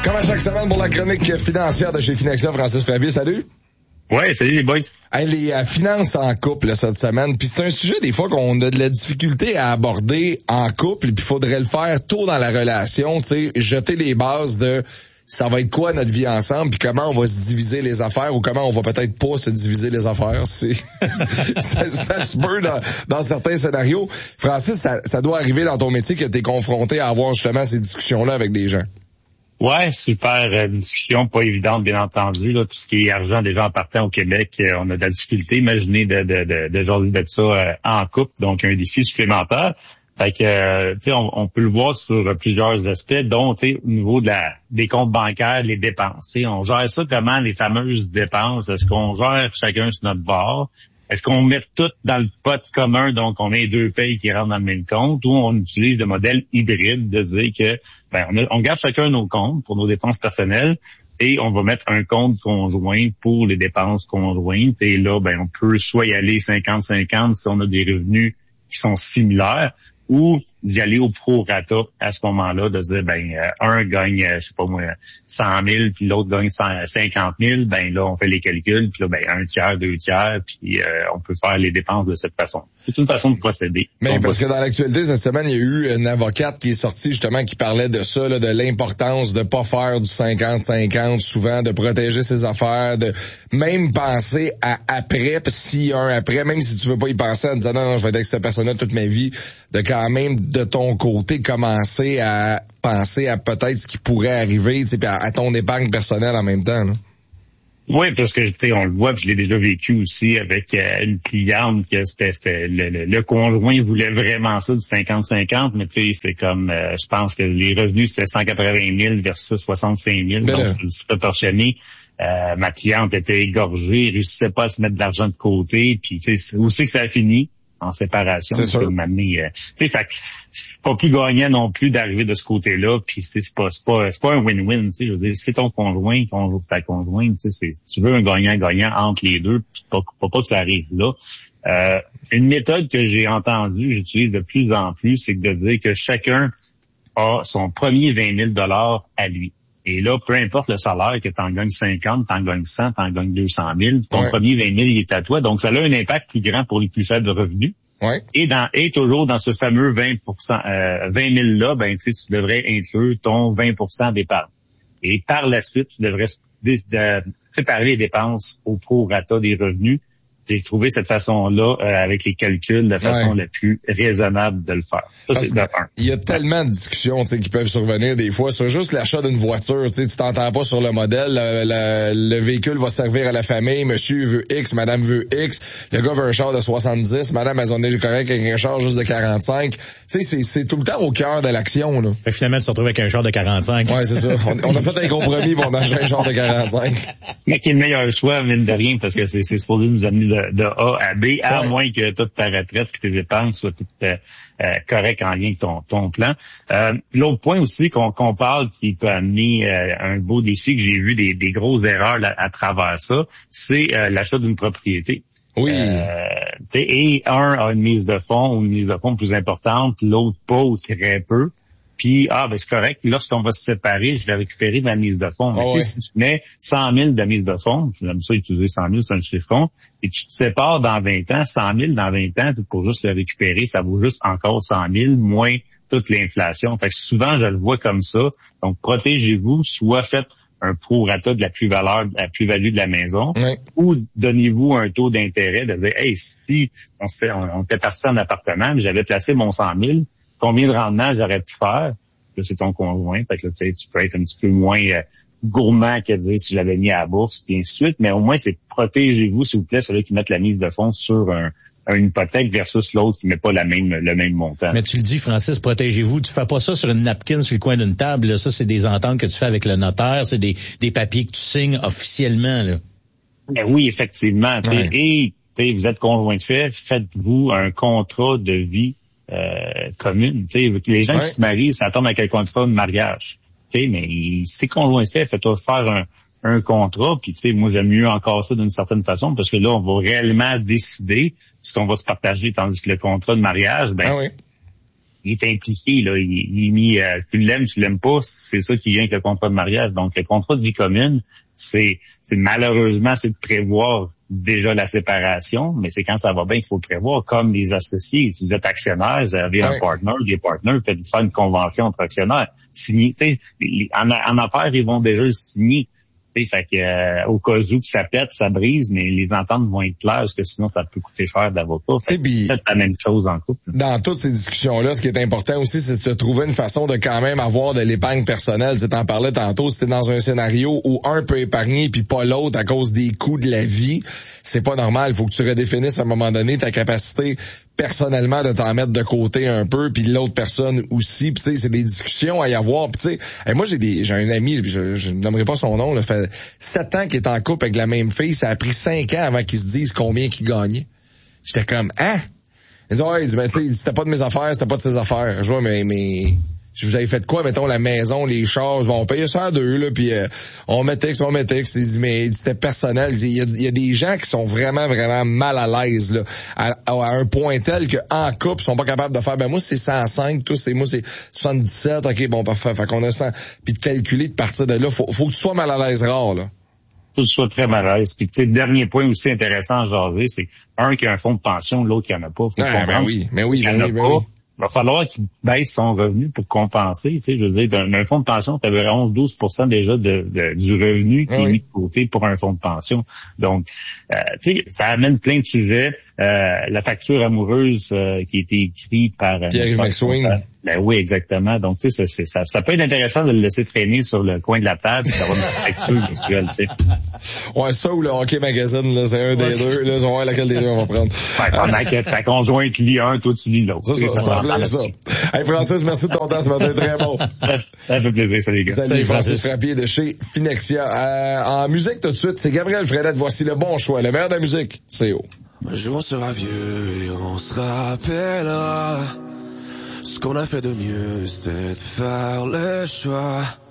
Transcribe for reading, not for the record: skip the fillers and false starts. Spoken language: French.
Comme à chaque semaine pour la chronique financière de chez Finexia, Francis Fabier, salut. Ouais, salut les boys. Hey, les finances en couple là, cette semaine, puis c'est un sujet des fois qu'on a de la difficulté à aborder en couple, puis il faudrait le faire tôt dans la relation, tu sais, jeter les bases de ça va être quoi notre vie ensemble, puis comment on va se diviser les affaires ou comment on va peut-être pas se diviser les affaires. C'est ça se peut dans certains scénarios. Francis, ça doit arriver dans ton métier que tu es confronté à avoir justement ces discussions-là avec des gens. Ouais, super discussion, pas évidente, bien entendu. Là, tout ce qui est argent déjà en partant au Québec, on a de la difficulté. Imaginez de jaser de ça en couple, donc un défi supplémentaire. Fait que, tu sais, on peut le voir sur plusieurs aspects, dont, tu sais, au niveau des comptes bancaires, les dépenses. Tu sais, on gère ça comment, les fameuses dépenses? Est-ce qu'on gère chacun sur notre bord? Est-ce qu'on met tout dans le pot commun, donc on a les deux payes qui rentrent dans le même compte, ou on utilise le modèle hybride de dire que on garde chacun nos comptes pour nos dépenses personnelles et on va mettre un compte conjoint pour les dépenses conjointes. Et là, on peut soit y aller 50-50 si on a des revenus qui sont similaires, ou d'y aller au prorata à ce moment-là, de dire, un gagne, je sais pas moi, 100 000, puis l'autre gagne 50 000, là, on fait les calculs, puis là, un tiers, deux tiers, puis on peut faire les dépenses de cette façon. C'est une façon de procéder. Mais parce que dans l'actualité, cette semaine, il y a eu une avocate qui est sortie, justement, qui parlait de ça, là, de l'importance de pas faire du 50-50, souvent, de protéger ses affaires, de même penser à après, puis s'il y a un après, même si tu veux pas y penser en disant, non, je vais être avec cette personne-là toute ma vie, de quand même, de ton côté, commencer à penser à peut-être ce qui pourrait arriver, tu sais, à ton épargne personnelle en même temps, là. Oui, parce que on le voit, puis je l'ai déjà vécu aussi avec une cliente que c'était le conjoint voulait vraiment ça du 50-50, mais tu sais, c'est comme je pense que les revenus c'était 180 000 versus 65 000, donc c'est proportionné. Ma cliente était égorgée, réussissait pas à se mettre de l'argent de côté, puis tu sais, où c'est que ça a fini? En séparation. C'est sûr. Fait pas plus gagnant non plus d'arriver de ce côté-là, puis c'est pas un win-win, tu sais, je veux dire, c'est ton conjoint, ta conjointe, tu sais, tu veux un gagnant-gagnant entre les deux, puis pas que ça arrive là. Une méthode que j'ai entendue, j'utilise de plus en plus, c'est de dire que chacun a son premier 20 000 $ à lui. Et là, peu importe le salaire, que t'en gagnes 50, t'en gagnes 100, t'en gagnes 200 000, ton premier 20 000, il est à toi. Donc, ça a un impact plus grand pour les plus faibles revenus. Ouais. Et toujours dans ce fameux 20 000-là, tu devrais inclure ton 20% d'épargne. Et par la suite, tu devrais préparer les dépenses au prorata des revenus. J'ai trouvé cette façon-là, avec les calculs, la façon la plus raisonnable de le faire. Ça, c'est de un. Il y a tellement de discussions, tu sais, qui peuvent survenir des fois sur juste l'achat d'une voiture, tu sais, tu t'entends pas sur le modèle, le véhicule va servir à la famille, monsieur veut X, madame veut X, le gars veut un char de 70, madame elle en est correct avec un char juste de 45. Tu sais, c'est tout le temps au cœur de l'action, là. Fait finalement, tu te retrouves avec un char de 45. Ouais, c'est ça. On a fait un compromis pour acheter un char de 45. Mais qui est le meilleur choix, mine de rien, parce que c'est supposé nous amener de A à B, à moins que toute ta retraite et tes épargnes soient toutes correctes en lien avec ton plan. L'autre point aussi qu'on parle qui peut amener un beau défi, que j'ai vu des grosses erreurs à travers ça, c'est l'achat d'une propriété. Oui. Et un a une mise de fonds ou une mise de fonds plus importante, l'autre pas ou très peu. Puis, c'est correct. Lorsqu'on va se séparer, je vais récupérer ma mise de fonds. Mais si tu mets 100 000 de mise de fonds, j'aime ça utiliser 100 000, c'est un chiffron, et tu te sépares dans 20 ans, 100 000 dans 20 ans, pour juste le récupérer, ça vaut juste encore 100 000, moins toute l'inflation. Fait que souvent, je le vois comme ça. Donc, protégez-vous, soit faites un prorata de la plus-value de la maison, ou donnez-vous un taux d'intérêt de dire, hey, si on était parti en appartement, mais j'avais placé mon 100 000, combien de rendement j'aurais pu faire? Là, c'est ton conjoint. Fait que là, tu peux être un petit peu moins gourmand que de dire si je l'avais mis à la bourse, et ainsi de suite. Mais au moins, c'est protégez-vous, s'il vous plaît, celui qui met la mise de fonds sur une hypothèque versus l'autre qui met pas le même montant. Mais tu le dis, Francis, protégez-vous. Tu fais pas ça sur une napkin sur le coin d'une table. Là. Ça, c'est des ententes que tu fais avec le notaire. C'est des papiers que tu signes officiellement. Là. Mais oui, effectivement. Et vous êtes conjoint de fait, faites-vous un contrat de vie commune. Les gens qui se marient, ça tombe à quel contrat de mariage. Mais si conjoint de fait, faites-toi faire un contrat, puis moi j'aime mieux encore ça d'une certaine façon, parce que là, on va réellement décider ce qu'on va se partager, tandis que le contrat de mariage, il est impliqué, là. Il est mis, tu l'aimes pas, c'est ça qui vient avec le contrat de mariage. Donc, le contrat de vie commune, c'est malheureusement, c'est de prévoir déjà la séparation, mais c'est quand ça va bien qu'il faut prévoir, comme les associés. Si vous êtes actionnaire, vous avez un partner, des partners, faites faire une convention entre actionnaires. Signer, tu sais, en affaires, ils vont déjà le signer. Fait que au cas où que ça pète, ça brise, mais les ententes vont être claires parce que sinon ça peut coûter cher d'avocat. C'est la même chose en couple. Dans toutes ces discussions-là, ce qui est important aussi, c'est de se trouver une façon de quand même avoir de l'épargne personnelle. Tu t'en parlais tantôt, si t'es dans un scénario où un peut épargner puis pas l'autre à cause des coûts de la vie, c'est pas normal. Il faut que tu redéfinisses à un moment donné ta capacité personnellement de t'en mettre de côté un peu, puis l'autre personne aussi. Puis tu sais, c'est des discussions à y avoir. Puis tu sais, moi j'ai un ami, puis je ne nommerai pas son nom, là, fait 7 ans qu'il est en couple avec la même fille, ça a pris 5 ans avant qu'ils se disent combien qu'ils gagnaient. J'étais comme, hein? Ils disent, ouais, il dit, ben, tu sais, c'était pas de mes affaires, c'était pas de ses affaires. Je vois, mais, je vous avais fait quoi, mettons, la maison, les choses, bon, on payait ça à deux, là, puis on mettait. Il dit, mais c'était personnel. Il y a des gens qui sont vraiment, vraiment mal à l'aise, là, à un point tel que en couple, ils sont pas capables de faire, ben moi, c'est 105, moi, c'est 77, ok, bon, parfait, fait qu'on a 100, puis de calculer, de partir de là, faut que tu sois mal à l'aise rare, là. Faut que tu sois très mal à l'aise. Puis, tu sais, dernier point aussi intéressant à jaser, c'est un qui a un fonds de pension, l'autre qui en a pas. Il va falloir qu'il baisse son revenu pour compenser. Tu sais, je veux dire, d'un fonds de pension, tu avais 11-12% déjà du revenu qui est mis de côté pour un fonds de pension. Donc, tu sais, ça amène plein de sujets. La facture amoureuse qui a été écrite par Pierre McSwing. Ben oui, exactement. Donc, tu sais, ça peut être intéressant de le laisser traîner sur le coin de la table et d'avoir une facture virtuelle, tu sais. Ouais, ça ou le Hockey Magazine, là, c'est un des deux. Là, on va voir laquelle des deux on va prendre. Ouais, pendant que ta conjointe lit un, toi tu lis l'autre. Ça. Hey, Francis, merci de ton temps, ça va être très bon. Ça fait plaisir, ça, les gars. Salut Francis Frappier de chez Finexia. En musique, tout de suite, c'est Gabriel Fredette. Voici le bon choix. Le meilleur de la musique, c'est haut. Un jour on sera vieux et on se rappellera. Ce qu'on a fait de mieux, c'était de faire le choix